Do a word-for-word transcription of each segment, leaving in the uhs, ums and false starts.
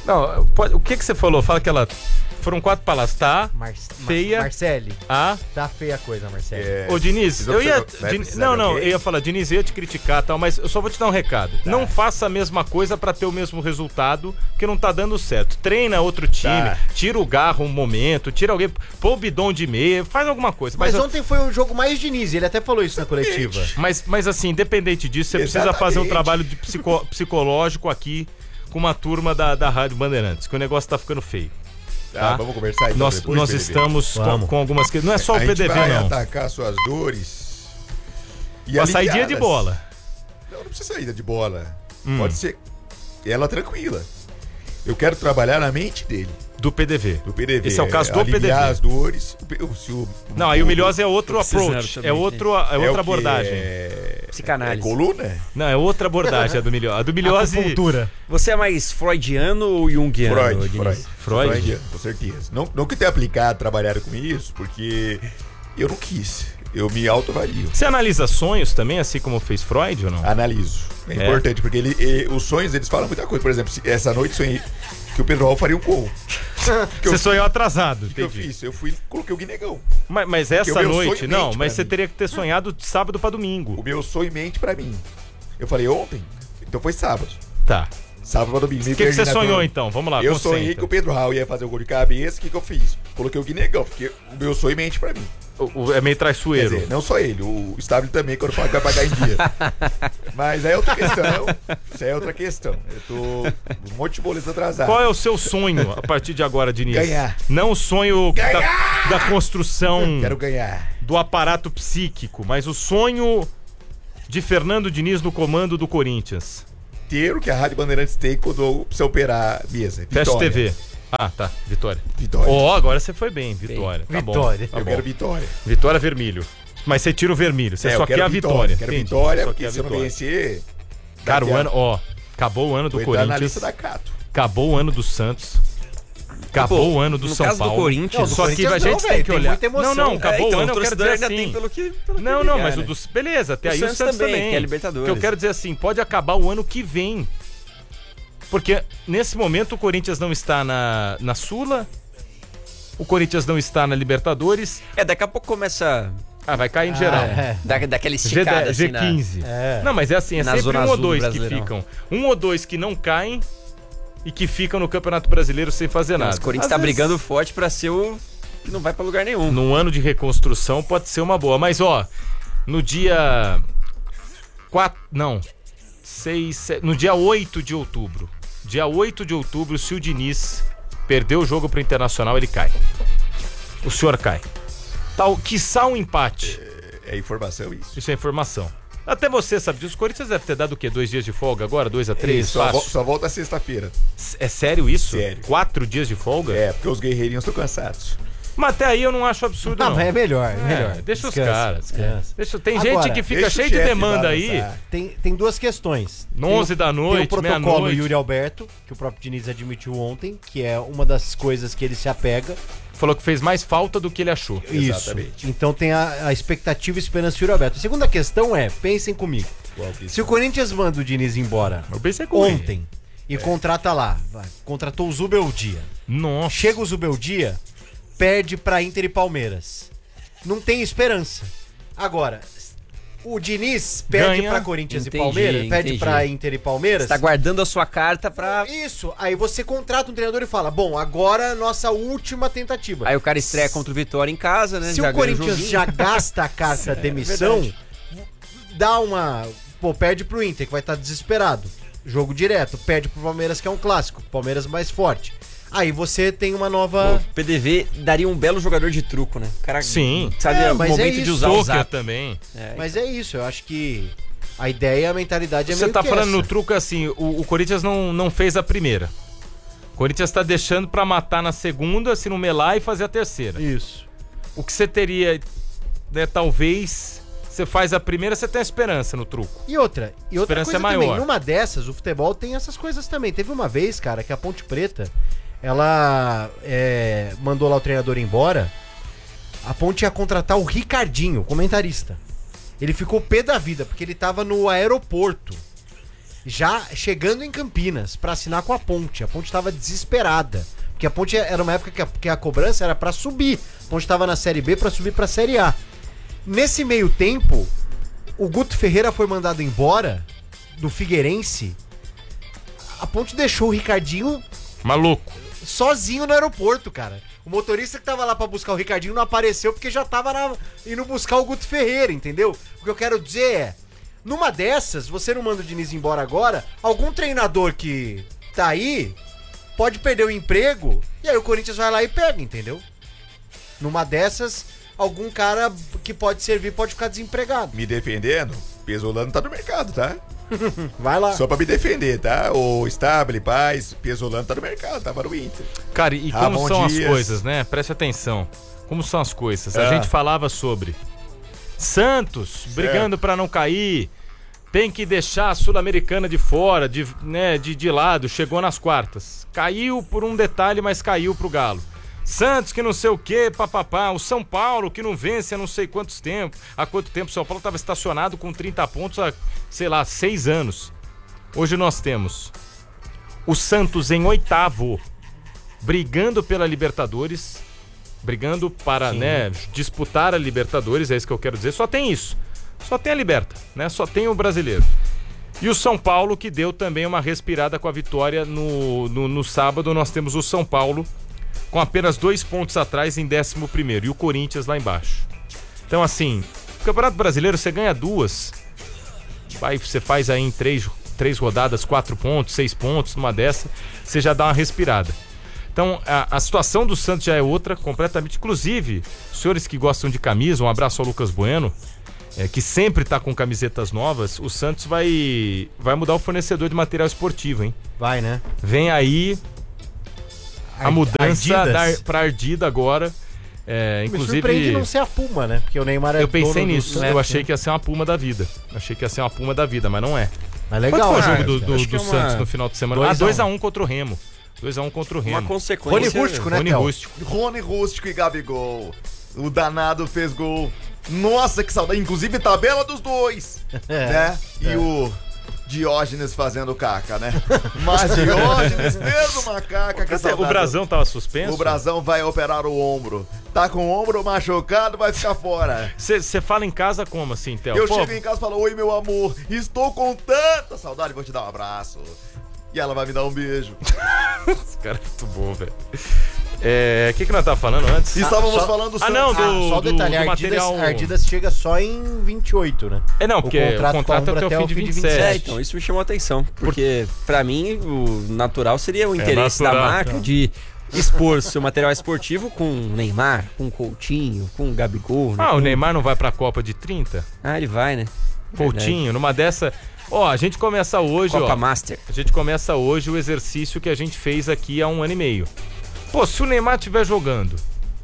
Não, pode, o que que você falou? Fala que ela... Foram quatro palavras, tá? Mar feia. Marcele. Ah. Tá feia a coisa, Marcele. É, Ô, Diniz, eu ia... Vai Din... Não, não, alguém? eu ia falar, Diniz, eu ia te criticar e tal, mas eu só vou te dar um recado. Tá. Não faça a mesma coisa pra ter o mesmo resultado, porque não tá dando certo. Treina outro time, tá. Tira o garro um momento, tira alguém, pô o bidão de meia, faz alguma coisa. Mas, mas ontem eu... foi o jogo mais Diniz, ele até falou isso na coletiva. Mas, mas assim, independente disso, você Exatamente. precisa fazer um trabalho de psico... psicológico aqui com uma turma da, da Rádio Bandeirantes, que o negócio tá ficando feio. Tá, ah, vamos conversar então. Nós, depois, nós estamos com, com algumas questões. Não é só o P D V, vai não. atacar suas dores. E a saída de bola. Não, não precisa saída de bola. Hum. Pode ser ela tranquila. Eu quero trabalhar na mente dele. Do P D V. Do P D V. Esse é o caso do P D V. As dores. Se o, não, aí o Milhosa é outro approach. É, outro, é outra é abordagem. É... Psicanálise. É coluna? Não, é outra abordagem a do Milhosa. A do Milhosa. Cultura. Você é mais freudiano ou junguiano? Freud. Freud. Freud? Freud, com certeza. Não, não que tenha aplicado, trabalhado com isso, porque eu não quis. Eu me autoavalio. Você analisa sonhos também, assim como fez Freud ou não? Analiso. É, é. importante, porque ele, ele, os sonhos, eles falam muita coisa. Por exemplo, essa noite sonhei que o Pedro Raul faria um gol. Você eu, sonhou atrasado. O que eu fiz? Eu fui coloquei o Guinegão. Mas, mas essa noite, não, mas você mim. teria que ter sonhado de sábado pra domingo. O meu sonho mente pra mim. Eu falei ontem, então foi sábado. Tá. Sábado pra domingo. O que, que você sonhou então? Vamos lá. Eu concentra. sonhei que o Pedro Raul ia fazer o gol de cabeça. O que, que eu fiz? Coloquei o Guinegão, porque o meu sonho mente pra mim. O, o, é meio traiçoeiro. Quer dizer, não só ele, o Stabile também, quando fala que vai pagar em dia. Mas aí é outra questão. Isso aí é outra questão. Eu tô um monte de boleto atrasado. Qual é o seu sonho a partir de agora, Diniz? Ganhar. Não o sonho da, da construção. Quero ganhar. Do aparato psíquico, mas o sonho de Fernando Diniz no comando do Corinthians. Ter o que a Rádio Bandeirantes tem quando precisa operar a mesa. Teste T V. Ah, tá. Vitória. Vitória. Ó, oh, agora você foi bem. Vitória. Bem. Tá Vitória. Bom, tá eu bom. quero vitória. Vitória vermelho. Mas você tira o vermelho. Você é, só quer a vitória. Eu quero Entendi. vitória, só porque se eu não vencer... Cara, o ano... Ó, acabou o ano do Corinthians. Na lista da Cato. Acabou o ano do Santos. Acabou Pô, o ano do São Paulo. Do Corinthians, não, do Só que a gente não, tem que olhar. Tem não, não, acabou é, então, o ano, eu quero dizer assim. Tem pelo que, pelo não, que não, ligar, mas né? o dos... Beleza, até o aí Santos o Santos também, também, que é Libertadores. Que eu quero dizer assim, pode acabar o ano que vem. Porque nesse momento o Corinthians não está na, na Sula, o Corinthians não está na Libertadores. É, daqui a pouco começa... Ah, vai cair em geral. Ah, é. da, daquela esticada G, assim G quinze. Na... É. Não, mas é assim, é na sempre um ou dois que Brasileirão. ficam. Um ou dois que não caem e que ficam no Campeonato Brasileiro sem fazer nada. Mas o Corinthians Às tá vezes... brigando forte pra ser o que não vai pra lugar nenhum. Num ano de reconstrução pode ser uma boa. Mas, ó, no dia... quatro... Não. seis... sete... No dia oito de outubro. Dia oito de outubro, se o Diniz perder o jogo pro Internacional, ele cai. O senhor cai. Tal, quiçá um empate. É, é informação isso. Isso é informação. Até você sabe disso. O Corinthians deve ter dado o quê? Dois dias de folga agora? Dois a três? Só, vo só volta sexta-feira. É sério isso? Sério. Quatro dias de folga? É, porque os guerreirinhos estão cansados. Mas até aí eu não acho absurdo, não. Não, é melhor, é É, melhor. deixa Descansa, os caras. descansa. Deixa, tem Agora, gente que fica deixa o cheio de chefe demanda aí. balançar. Tem, tem duas questões. No Tem o- onze da noite, Tem o protocolo meia-noite. Yuri Alberto, que o próprio Diniz admitiu ontem, que é uma das coisas que ele se apega. Falou que fez mais falta do que ele achou. Isso. Exatamente. Então tem a, a expectativa e esperança de Yuri Alberto. A segunda questão é, pensem comigo. Se o Corinthians manda o Diniz embora Eu pensei com ele. ontem e contrata lá, vai, contratou o Zubeldia. Nossa. Chega o Zubeldia, perde pra Inter e Palmeiras. Não tem esperança. Agora, o Diniz perde Ganha. pra Corinthians Entendi, e Palmeiras, perde entendi. pra Inter e Palmeiras. Você tá guardando a sua carta pra... Isso, aí você contrata um treinador e fala, bom, agora nossa última tentativa. Aí o cara estreia contra o Vitória em casa, né? Se já o ganha Corinthians joguinho. já gasta a carta demissão, verdade. dá uma... Pô, perde pro Inter, que vai estar desesperado. Jogo direto. Perde pro Palmeiras, que é um clássico. Palmeiras mais forte. Aí você tem uma nova... O P D V daria um belo jogador de truco, né? O cara Sim. sabe É, o mas momento é de isso. usar o Poker zap. também. É, Mas é isso, eu acho que a ideia, a mentalidade é Você meio tá que falando essa. no truco assim, o, o Corinthians não, não fez a primeira. O Corinthians tá deixando pra matar na segunda, se não melar, e fazer a terceira. Isso. O que você teria, né, talvez, você faz a primeira, você tem a esperança no truco. E outra, e outra Esperança coisa é maior. também, numa dessas, o futebol tem essas coisas também. Teve uma vez, cara, que a Ponte Preta, ela é, mandou lá o treinador embora, a Ponte ia contratar o Ricardinho, comentarista. Ele ficou pé da vida, porque ele tava no aeroporto. já chegando em Campinas pra assinar com a Ponte. A Ponte tava desesperada. Porque a Ponte era uma época que a, que a cobrança era pra subir. A Ponte tava na Série B pra subir pra Série A. Nesse meio tempo, o Guto Ferreira foi mandado embora do Figueirense. A Ponte deixou o Ricardinho Maluco. sozinho no aeroporto, cara. O motorista que tava lá pra buscar o Ricardinho não apareceu porque já tava na, indo buscar o Guto Ferreira, entendeu? O que eu quero dizer é, numa dessas, você não manda o Diniz embora agora, algum treinador que tá aí pode perder o emprego e aí o Corinthians vai lá e pega, entendeu? Numa dessas, algum cara que pode servir pode ficar desempregado. Me defendendo, Pesolano tá no mercado, tá? Vai lá. Só pra me defender, tá? O Stabile, Paz, Pesolano tá no mercado, tava no Inter. Cara, e como Ramon são Dias. as coisas, né? Preste atenção. Como são as coisas. A Ah. gente falava sobre Santos brigando pra não cair. Tem que deixar a Sul-Americana de fora, de, né, de, de lado. Chegou nas quartas. Caiu por um detalhe, mas caiu pro Galo. Santos que não sei o que, papapá. O São Paulo que não vence há não sei quantos tempos. Há quanto tempo o São Paulo estava estacionado com trinta pontos há, sei lá, seis anos. Hoje nós temos o Santos em oitavo, brigando pela Libertadores, brigando para, né, disputar a Libertadores, é isso que eu quero dizer. Só tem isso. Só tem a Liberta, né? Só tem o brasileiro. E o São Paulo que deu também uma respirada com a vitória no, no, no sábado. Nós temos o São Paulo com apenas dois pontos atrás em décimo primeiro e o Corinthians lá embaixo. Então assim, o Campeonato Brasileiro você ganha duas, vai, você faz aí em três, três rodadas, quatro pontos, seis pontos, numa dessa, você já dá uma respirada. Então a, a situação do Santos já é outra, completamente. Inclusive, os senhores que gostam de camisa, um abraço ao Lucas Bueno, é, que sempre tá com camisetas novas. O Santos vai, vai mudar o fornecedor de material esportivo, hein? Vai, né? Vem aí a Ar- mudança Ardidas. da, pra Ardida agora. É, Me inclusive, surpreende não ser a Puma, né? Porque o Neymar é eu pensei dono do nisso. Santos, Eu achei né? que ia ser uma Puma da vida. Achei que ia ser uma Puma da vida, mas não é. Mas Quanto legal, foi o né? jogo do, do, Acho que do é uma- Santos no final de semana? dois Ah, a um. dois a um contra o Remo. dois a um contra o Uma Remo. consequência. Rony Rústico, né, Rony Theo? Rústico. Rony Rústico e Gabigol. O danado fez gol. Nossa, que saudade. Inclusive, tabela dos dois. É, né? E é. o Diógenes fazendo caca, né? Mas Diógenes fez uma caca. Que Cadê? saudade. O Brasão tava suspenso? O Brasão vai operar o ombro. Tá com o ombro machucado, vai ficar fora. Você fala em casa como assim, Theo? Eu Pô, chego em casa e falo, oi meu amor, estou com tanta saudade, vou te dar um abraço. E ela vai me dar um beijo. Esse cara é muito bom, velho. É, o que que nós tava falando antes? E estávamos só- falando Ah, não, Ah, do, só o do, detalhe, do a Ardidas, material... a Ardidas chega só em vinte e oito, né? É, não, porque o contrato contrato, com a é Umbra até o fim de vinte e vinte e sete. É, então, isso me chamou a atenção. Porque, pra mim, o natural seria o interesse natural, da marca então. de expor seu material esportivo com Neymar, com Coutinho, com Gabigol. né? Ah, Com- o Neymar não vai pra Copa de trinta? Ah, ele vai, né? Coutinho, numa dessa... Ó, a gente começa hoje, Copa ó. Master. A gente começa hoje o exercício que a gente fez aqui há um ano e meio. Pô, se o Neymar estiver jogando,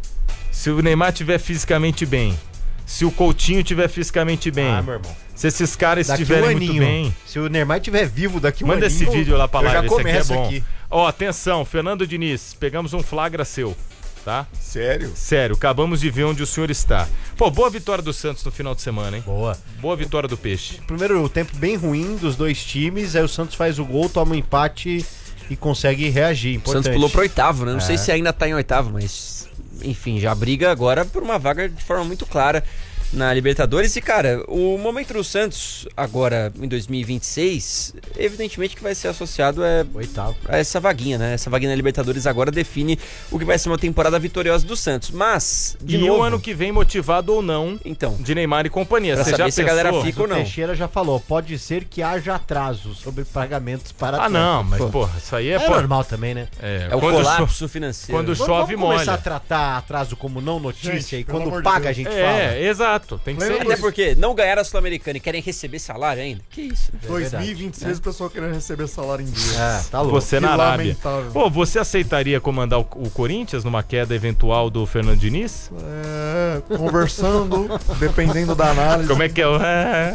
se o Neymar estiver fisicamente bem, se o Coutinho estiver fisicamente bem, Ah, meu irmão. se esses caras Daqui estiverem um muito aninho, bem... se o Neymar estiver vivo daqui um Manda aninho, esse vídeo lá pra eu live, já esse aqui é começo bom. aqui. Ó, atenção, Fernando Diniz, pegamos um flagra seu, tá? Sério? Sério, acabamos de ver onde o senhor está. Pô, boa vitória do Santos no final de semana, hein? Boa. Boa vitória do Peixe. Primeiro tempo bem ruim dos dois times, aí o Santos faz o gol, toma um empate e consegue reagir. O Importante. Santos pulou pro oitavo, né? Não É. sei se ainda tá em oitavo, mas... Enfim, já briga agora por uma vaga de forma muito clara na Libertadores. E, cara, o momento do Santos agora em dois mil e vinte e seis, evidentemente que vai ser associado a, Oitavo. a essa vaguinha, né? Essa vaguinha na Libertadores agora define o que vai ser uma temporada vitoriosa do Santos. Mas, de e novo... o ano que vem motivado ou não Então, de Neymar e companhia. Pra Você saber já se a pensou? galera fica ou O não. Teixeira já falou, pode ser que haja atraso sobre pagamentos para Ah, atletas. não, mas Pô. porra, isso aí é... É, pô, normal também, né? é, é o quando colapso financeiro. quando Vamos- chove, vamos começar molha. a tratar atraso como não notícia Gente, e pelo quando amor de paga a Deus. gente É, fala. exato, tem que ser Lembra Até isso. porque não ganharam a Sul-Americana e querem receber salário ainda. Que isso? É dois verdade. mil e vinte e seis o pessoal querendo receber salário em dia. É, tá louco. Você Que na Arábia. lamentável. Pô, você aceitaria comandar o, o Corinthians numa queda eventual do Fernando Diniz? É, conversando, dependendo da análise. Como é que é o... É,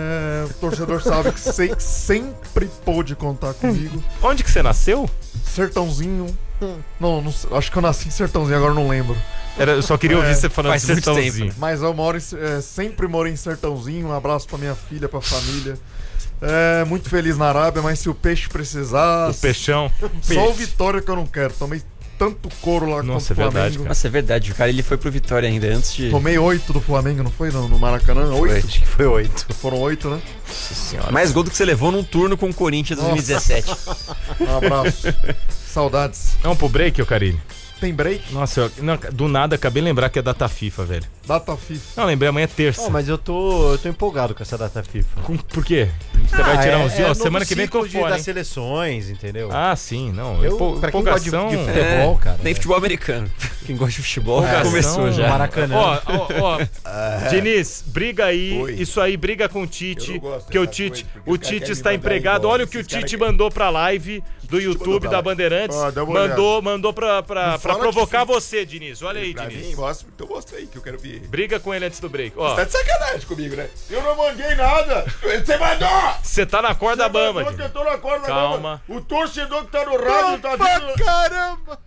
o torcedor sabe que se- sempre pôde contar comigo. Onde que você nasceu? Sertãozinho. Não, não sei, acho que eu nasci em Sertãozinho, agora eu não lembro. Era, eu só queria ouvir É, você falando faz muito tempo, sertãozinho. né? Mas eu moro em, é, sempre morei em Sertãozinho. Um abraço pra minha filha, pra família. É, muito feliz na Arábia, mas se o peixe precisar. O peixão. Só o Vitória que eu não quero. Tomei tanto couro lá Nossa, contra é o verdade, Flamengo. cara. Nossa, é verdade. O cara ele foi pro Vitória ainda antes de. Tomei oito do Flamengo, não foi? No, no Maracanã? Foi, Oito? acho que foi oito. Foram oito, né? Nossa senhora. Mais gol do que você levou num turno com o Corinthians em dois mil e dezessete. Um abraço. Saudades. Vamos pro break, ô Carilho? Tem break? Nossa, eu, não, do nada acabei de lembrar que é data FIFA, velho. Data FIFA. Não, lembrei, amanhã é terça. Oh, mas eu tô, eu tô empolgado com essa data FIFA. Com- por quê? Você vai tirar uns dias? Ó, semana que vem tô tô fora, das hein? seleções, entendeu? Ah, sim, não. eu, Empo- pra quem gosta de, empolgação. de futebol, cara. Nem né? futebol americano. Quem gosta de futebol Empolgação, começou já. Maracanã. Ó, ó, ó. Diniz, briga aí. Oi. Isso aí, briga com o Tite. Eu não gosto Que o dessas Tite, coisas, porque o os caras Tite querem está me mandar empregado. embora. Olha o que o Esses caras Tite querem- mandou pra live do YouTube mandou pra da lá. Bandeirantes. Ó, dá uma mandou, mandou pra, pra, Não pra fala provocar que- você, Diniz. Olha aí, Pra Diniz. mim, mostra, então mostra aí que eu quero ver. Briga com ele antes do break. Você Ó, tá de sacanagem comigo, né? Eu não mandei nada. Você mandou! você tá na corda bamba, Você Diniz. tô na corda Calma. bamba. O torcedor que tá no rádio tá vendo... Caramba!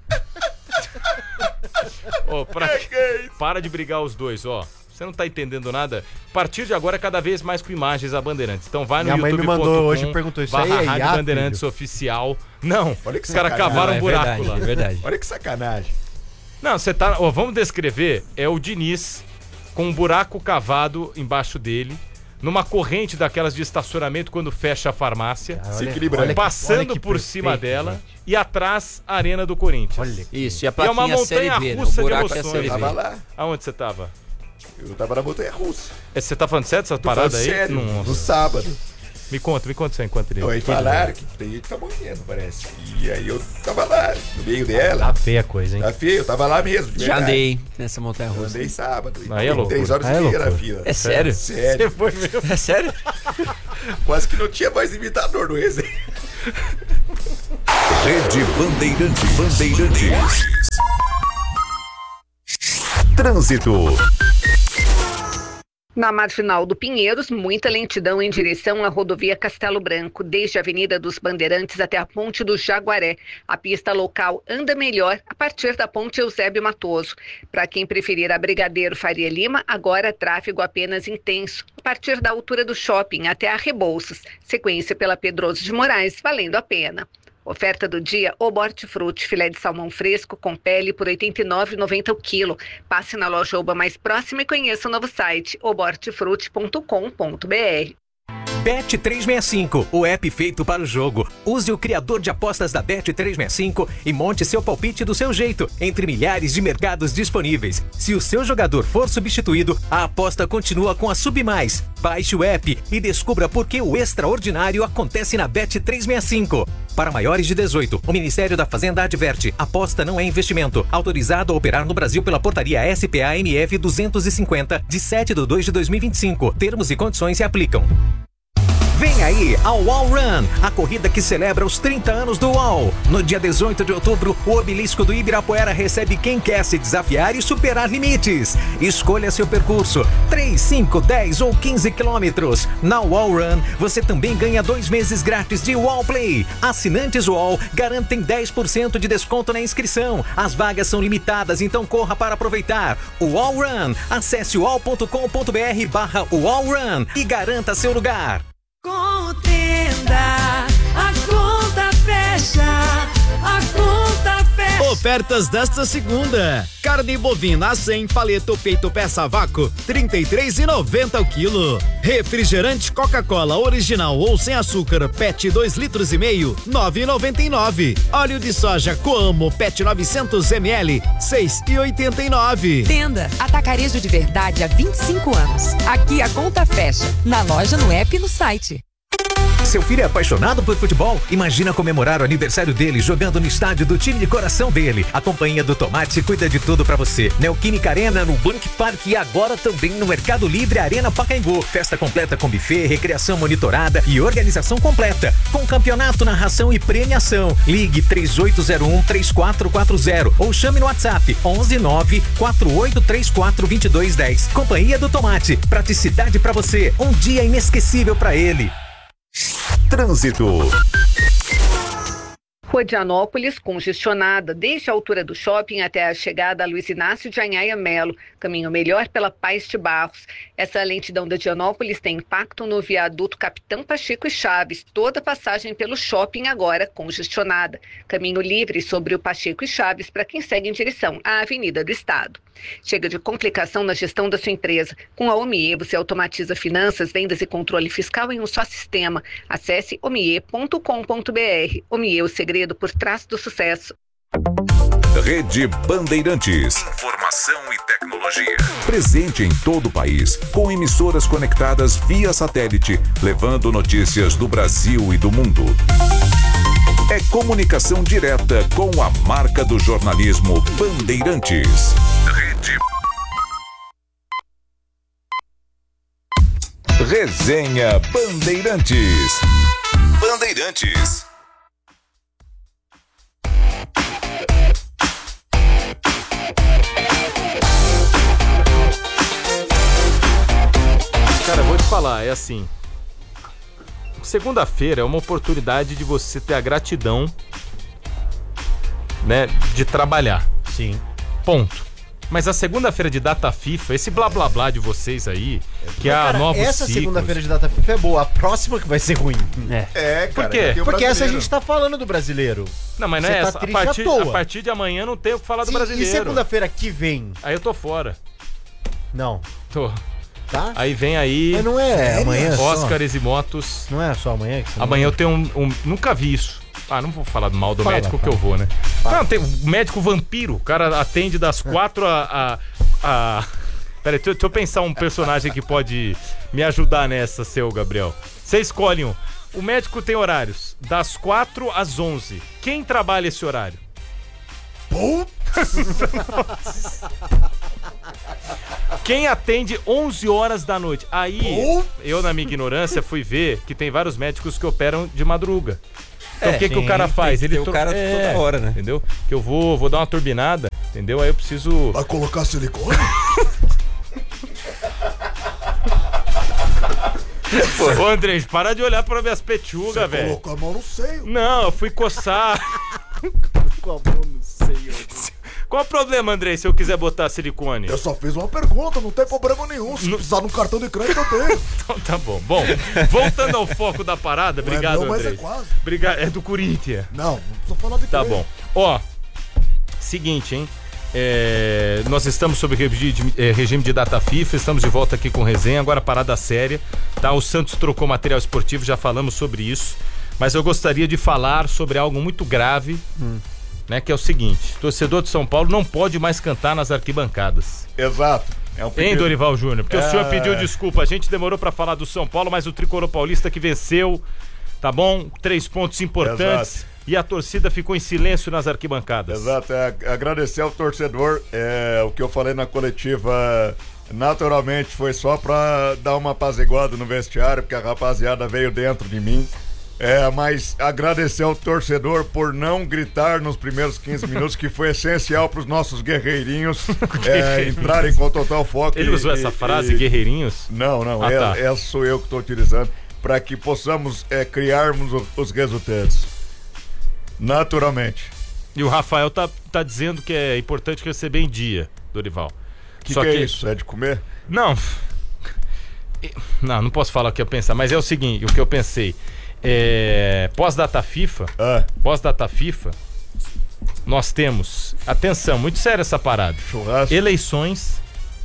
Ó, pra- Que que é isso? Para de brigar os dois, ó. Você não tá entendendo nada. A partir de agora, cada vez mais com imagens a Bandeirantes. Então vai no Minha mãe me youtube ponto mandou com hoje e perguntou, isso barra aí é Rádio I A, Bandeirantes Oficial. Não, Olha que os caras sacanagem. cavaram Não, um é buraco verdade, lá. é verdade. Olha que sacanagem. Não, você tá... Ó, vamos descrever. É o Diniz com um buraco cavado embaixo dele, numa corrente daquelas de estacionamento quando fecha a farmácia, Se equilibrando. olha que- passando olha que por perfeito, cima dela gente. e atrás a Arena do Corinthians. Olha que... Isso, e a E é uma plaquinha Série montanha B, né? O russa de buraco é a emoções. Série Eu B. tava lá. Aonde você tava? Eu tava na montanha russa. É, Você tá falando sério essa Tô parada falando aí? sério, Nossa. no sábado. Me conta, me conta isso aí enquanto ele... Aí falaram que tem gente que tá morrendo, parece. E aí eu tava lá, no meio dela. Tá feia a coisa, hein? Tá feio, eu tava lá mesmo. de Já verdade. andei nessa montanha Eu russa. andei sábado. e Aí é fiquei três loucura. horas Aí é e meia na loucura. fila. É sério? Sério. Foi mesmo. É sério? Quase que não tinha mais imitador no Ezen. Rede Bandeirantes. Bandeirantes. Trânsito. Na Marginal do Pinheiros, muita lentidão em direção à rodovia Castelo Branco, desde a Avenida dos Bandeirantes até a Ponte do Jaguaré. A pista local anda melhor a partir da Ponte Eusébio Matoso. Para quem preferir a Brigadeiro Faria Lima, agora tráfego apenas intenso, a partir da altura do shopping até a Rebouças. Sequência pela Pedroso de Moraes, valendo a pena. Oferta do dia, o Hortifruti, filé de salmão fresco com pele por oitenta e nove reais e noventa centavos o quilo. Passe na loja Oba mais próxima e conheça o novo site, o hortifruti ponto com ponto br. Bet trezentos e sessenta e cinco, o app feito para o jogo. Use o criador de apostas da Bet trezentos e sessenta e cinco e monte seu palpite do seu jeito, entre milhares de mercados disponíveis. Se o seu jogador for substituído, a aposta continua com a Submais. Baixe o app e descubra por que o extraordinário acontece na Bet trezentos e sessenta e cinco. Para maiores de dezoito, o Ministério da Fazenda adverte: aposta não é investimento. Autorizado a operar no Brasil pela portaria S P A M F duzentos e cinquenta, de sete de dois de dois mil e vinte e cinco. Termos e condições se aplicam. Vem aí ao Wall Run, a corrida que celebra os trinta anos do Wall. No dia dezoito de outubro, o obelisco do Ibirapuera recebe quem quer se desafiar e superar limites. Escolha seu percurso, três, cinco, dez ou quinze quilômetros. Na Wall Run, você também ganha dois meses grátis de Wall Play. Assinantes Wall garantem dez por cento de desconto na inscrição. As vagas são limitadas, então corra para aproveitar. O Wall Run, acesse wall ponto com ponto br barra Wall Run e garanta seu lugar. Contenda, a conta fecha, a conta fecha. Ofertas desta segunda: carne bovina a cem, paleta ou peito peça a vácuo, trinta e três reais e noventa centavos o quilo. Refrigerante Coca-Cola original ou sem açúcar, P E T dois litros e meio, nove reais e noventa e nove centavos. Óleo de soja Coamo P E T novecentos mililitros, seis reais e oitenta e nove centavos. Tenda, atacarejo de verdade há vinte e cinco anos. Aqui a conta fecha, na loja, no app e no site. Seu filho é apaixonado por futebol? Imagina comemorar o aniversário dele jogando no estádio do time de coração dele. A Companhia do Tomate cuida de tudo pra você. Neoquímica Arena no Bank Park e agora também no Mercado Livre Arena Pacaembu. Festa completa com buffet, recreação monitorada e organização completa. Com campeonato, narração e premiação. Ligue três oito zero um, três quatro quatro zero ou chame no WhatsApp onze nove quatro oito três quatro dois dois um zero. Companhia do Tomate. Praticidade pra você. Um dia inesquecível pra ele. Trânsito. Rua de Anópolis, congestionada, desde a altura do shopping até a chegada a Luiz Inácio de Anhaia Melo. Caminho melhor pela Paz de Barros. Essa lentidão da Dianópolis tem impacto no viaduto Capitão Pacheco e Chaves. Toda passagem pelo shopping agora congestionada. Caminho livre sobre o Pacheco e Chaves para quem segue em direção à Avenida do Estado. Chega de complicação na gestão da sua empresa. Com a Omie, você automatiza finanças, vendas e controle fiscal em um só sistema. Acesse omie ponto com ponto br. Omie, o segredo por trás do sucesso. Rede Bandeirantes. Informação e tecnologia. Presente em todo o país, com emissoras conectadas via satélite, levando notícias do Brasil e do mundo. É comunicação direta com a marca do jornalismo Bandeirantes. Rede Resenha Bandeirantes. Bandeirantes. Cara, eu vou te falar, é assim. Segunda-feira é uma oportunidade de você ter a gratidão, né, de trabalhar. Sim. Ponto. Mas a segunda-feira de data FIFA, esse blá blá blá de vocês aí, que é a nova Essa segunda-feira de data FIFA é boa, a próxima que vai ser ruim. É. É, cara. Por quê? Porque essa a gente tá falando do brasileiro. Não, mas não Você é tá essa. A triste partir, à toa. a partir de amanhã não tem o que falar do Sim, brasileiro. e segunda-feira que vem? Aí eu tô fora. Não. Tô. Tá? Aí vem aí. Mas não é amanhã só. Oscars e motos. Não é só amanhã que você Amanhã eu tenho um, um. Nunca vi isso. Ah, não vou falar mal do Fala, médico fala. que eu vou, né? Fala. Não, tem um médico vampiro. O cara atende das quatro a. a, a... Peraí, deixa, deixa eu pensar um personagem que pode me ajudar nessa, seu Gabriel. Você escolhe um. O médico tem horários das quatro às onze. Quem trabalha esse horário? Quem atende onze horas da noite? Aí, eu na minha ignorância fui ver que tem vários médicos que operam de madruga. Então É, o que, que sim, o cara faz? tem que ter tro- o cara toda hora, né? Entendeu? Que eu vou, vou dar uma turbinada, entendeu? Aí eu preciso... Vai colocar silicone? Ô, Andrés, para de olhar pra minhas pechugas, velho. Colocou a mão no seio. Não, eu fui coçar. Com a mão no seio. Qual o problema, Andrei, se eu quiser botar silicone? Eu só fiz uma pergunta, não tem problema nenhum. Se Não- precisar de um cartão de crédito, eu tenho. Então tá bom. Bom, voltando ao foco da parada, Não é obrigado, meu, mas Andrei. é quase. Obrigado, é do Corinthians. Não, não precisa falar de Tá crédito. bom. Ó, seguinte, hein? É, nós estamos sob regime de, é, regime de data FIFA, estamos de volta aqui com resenha, agora parada séria, tá? O Santos trocou material esportivo, já falamos sobre isso, mas eu gostaria de falar sobre algo muito grave, Hum. né? Que é o seguinte, torcedor de São Paulo não pode mais cantar nas arquibancadas. Exato. É um Hein, pedido. Dorival Júnior? Porque É. o senhor pediu desculpa, a gente demorou pra falar do São Paulo, mas o tricolor paulista que venceu, tá bom? Três pontos importantes. Exato. E a torcida ficou em silêncio nas arquibancadas. Exato, é agradecer ao torcedor. É, o que eu falei na coletiva, naturalmente, foi só pra dar uma apaziguada no vestiário, porque a rapaziada veio dentro de mim. É, mas agradecer ao torcedor por não gritar nos primeiros quinze minutos, que foi essencial pros nossos guerreirinhos é, entrarem com total foco. Ele e- usou essa e- frase, e- guerreirinhos? Não, não, Ah, é- tá. essa sou eu que estou utilizando, para que possamos é, criarmos o- os resultados. Naturalmente. E o Rafael tá, tá dizendo que é importante receber em dia, Dorival. O que, que é isso? É de comer? Não. Não, não posso falar o que eu pensar, mas é o seguinte, o que eu pensei. É, pós-data FIFA, Ah, pós-data FIFA, nós temos, atenção, muito séria essa parada. churrasco. Eleições,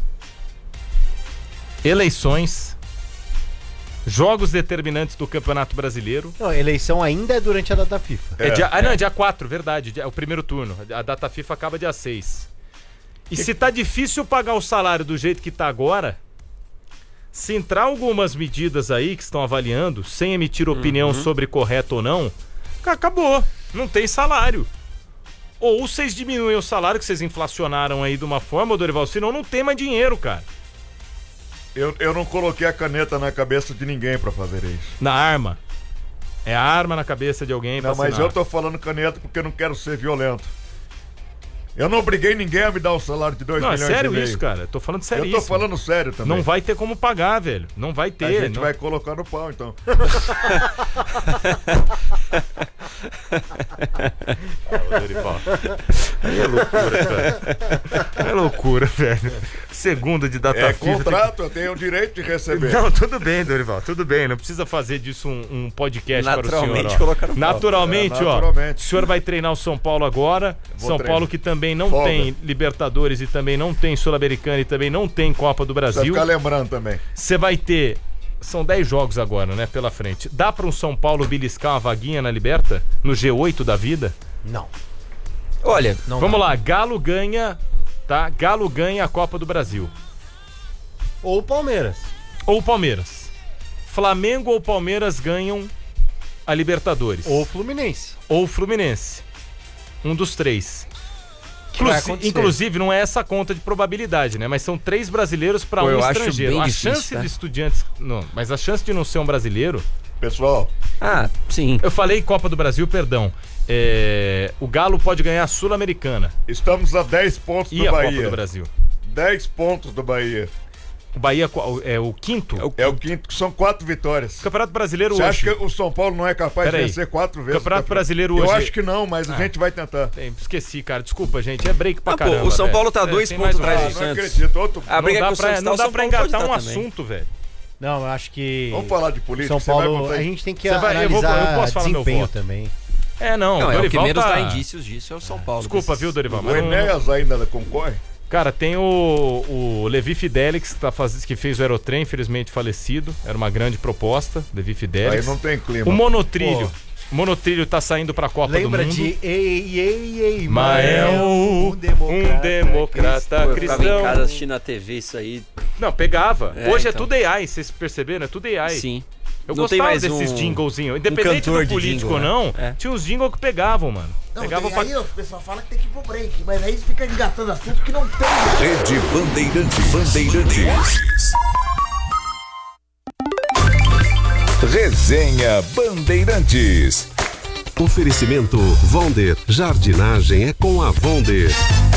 eleições, jogos determinantes do Campeonato Brasileiro. Não, a eleição ainda é durante a data FIFA. É, É, dia, ah, não, é dia quatro, verdade. dia- É o primeiro turno. A data FIFA acaba dia seis. E se tá difícil pagar o salário do jeito que tá agora, se entrar algumas medidas aí que estão avaliando, sem emitir opinião sobre correto ou não, ca- acabou. Não tem salário. Ou vocês diminuem o salário que vocês inflacionaram aí de uma forma, Dorival, senão não tem mais dinheiro, cara. Eu, eu não coloquei a caneta na cabeça de ninguém pra fazer isso. Na arma. É a arma na cabeça de alguém pra Não, mas assinar. eu tô falando caneta porque eu não quero ser violento. Eu não obriguei ninguém a me dar um salário de dois Não, é milhões sério e meio. isso, cara. Eu tô falando Eu sério tô falando sério também. Não vai ter como pagar, velho. Não vai ter. A gente não... vai colocar no pau, então. Ah, Dorival. Aí é loucura, cara. É loucura, velho. Segunda de data É FIFA. contrato, tem... eu tenho o direito de receber. Não, tudo bem, Dorival, tudo bem. Não precisa fazer disso um, um podcast para o senhor. Naturalmente colocar no Naturalmente, é, ó. naturalmente. O senhor vai treinar o São Paulo agora. Vou São treinar. Paulo que também não Folga. tem Libertadores e também não tem Sul-Americana e também não tem Copa do Precisa Brasil. ficar lembrando também. Você vai ter... São dez jogos agora, né, pela frente. Dá para um São Paulo beliscar uma vaguinha na Liberta? No G oito da vida? Não. Olha, Não Vamos dá. lá, Galo ganha, tá? Galo ganha a Copa do Brasil. Ou o Palmeiras. Ou Palmeiras. Flamengo ou Palmeiras ganham a Libertadores. Ou o Fluminense. Ou Fluminense. Um dos três. Que vai Inclusi- acontecer. Inclusive, não é essa conta de probabilidade, né? Mas são três brasileiros para Pô, um eu acho estrangeiro. bem A difícil, chance tá? de estudiantes. Não, mas a chance de não ser um brasileiro. Pessoal, ah, sim. Eu falei Copa do Brasil, perdão. É, o Galo pode ganhar a Sul-Americana estamos a dez pontos e do a Bahia. Copa do Brasil. dez pontos do Bahia. O Bahia qual- é o quinto? É o- É o quinto, que são quatro vitórias. O Campeonato Brasileiro Você hoje. acha que o São Paulo não é capaz Pera de aí. vencer quatro vezes? Campeonato Tá? Brasileiro Eu hoje- acho que não, mas a Ah. gente vai tentar. Tem, esqueci, cara. Desculpa, gente. É break pra Ah, pô, caramba. o São velho. Paulo tá É, dois tem pontos mais um atrás Ah, do lado. não Santos. acredito. Outro... A briga Não com dá o pra, Santos tá, não o dá São pra Paulo engatar pode um dar também. assunto, velho. Não, eu acho que... Vamos falar de política. São você vai Paulo, votar a aí? gente tem que Você vai- eu vou- analisar eu posso falar meu desempenho voto. também. É, não. Não, é o que Dorival menos tá... dá indícios disso é o São Paulo. Desculpa, desses- viu, Dorival? O Mas não- Enéas ainda concorre? Cara, tem o, o Levi Fidelix, que, tá faz... que fez o Aerotrem, infelizmente falecido. Era uma grande proposta, Levi Aí Fidelix. não tem clima. O monotrilho. O monotrilho tá saindo pra Copa Lembra do Mundo. de Ei, ei, ei, Mael, um democrata Pô, eu ficava cristão. em casa assistindo a T V, isso aí. Não, pegava. É, Hoje é então. tudo A I, vocês perceberam? É tudo A I. Sim. Eu Não tem gostava mais desses um- jinglezinhos. Independente cantor do de político jingle, ou não, né? É. tinha uns jingles que pegavam, mano. Não, pegavam tem, pra... aí o pessoal fala que tem que ir pro break, mas aí fica engatando assunto que não tem. Rede Bandeirantes. Bandeirantes. Resenha Bandeirantes. Oferecimento Vonder. Jardinagem é com a Vonder.